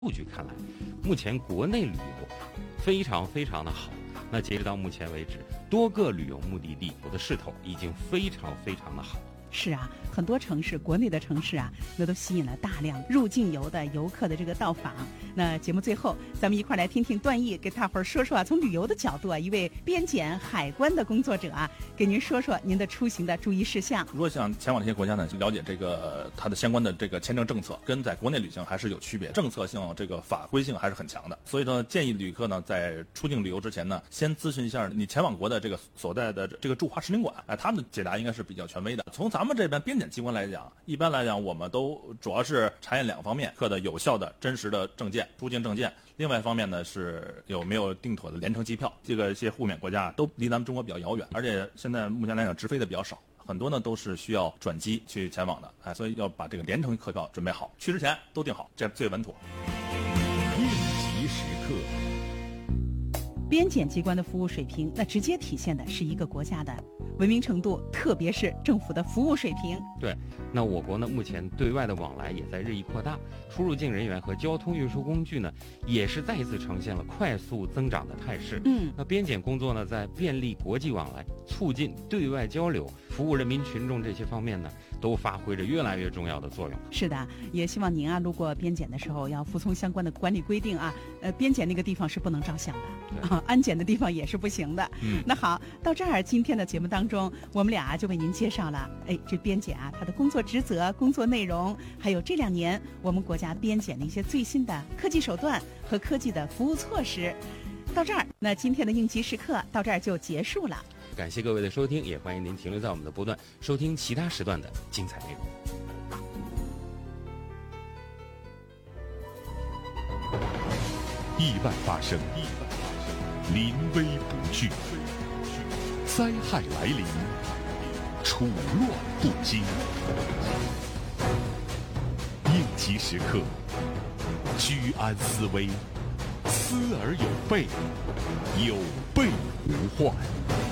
数据看来，目前国内旅游非常非常的好。那截止到目前为止，多个旅游目的地的势头已经非常非常的好。 是啊，很多城市，国内的城市啊，那都吸引了大量入境游的游客的这个到访。那节目最后，咱们一块来听听段毅给大伙儿说说啊，从旅游的角度啊，一位边检海关的工作者啊，给您说说您的出行的注意事项。 如果想前往这些国家呢，了解这个它的相关的这个签证政策，跟在国内旅行还是有区别，政策性这个法规性还是很强的。所以说，建议旅客呢在出境旅游之前呢，先咨询一下你前往国的这个所在的这个驻华使领馆，他们的解答应该是比较权威的。从咱们这边边检机关来讲，一般来讲我们都主要是查验两方面：客的有效的、真实的证件、出境证件；另外一方面呢是有没有订妥的联程机票。这些互免国家都离咱们中国比较遥远，而且现在目前来讲直飞的比较少。很多呢都是需要转机去前往的，所以要把这个联程客票准备好，去之前都订好，这最稳妥。 应急时刻。 边检机关的服务水平，那直接体现的是一个国家的文明程度，特别是政府的服务水平。 对，那我国呢目前对外的往来也在日益扩大，出入境人员和交通运输工具呢也是再一次呈现了快速增长的态势。那边检工作呢在便利国际往来、促进对外交流、服务人民群众这些方面呢都发挥着越来越重要的作用。 是的，也希望您啊路过边检的时候要服从相关的管理规定啊。边检那个地方是不能照相的啊，安检的地方也是不行的。那好，到这儿今天的节目当中，我们俩就为您介绍了这边检啊它的工作职责、工作内容，还有这2年我们国家边检的一些最新的科技手段和科技的服务措施。到这儿，那今天的应急时刻到这儿就结束了。 感谢各位的收听，也欢迎您停留在我们的波段，收听其他时段的精彩内容。 意外发生，临危不惧，灾害来临，处乱不惊。应急时刻，居安思危，思而有备，有备无患。